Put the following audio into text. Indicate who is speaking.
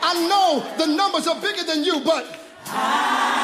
Speaker 1: I know the numbers are bigger than you, but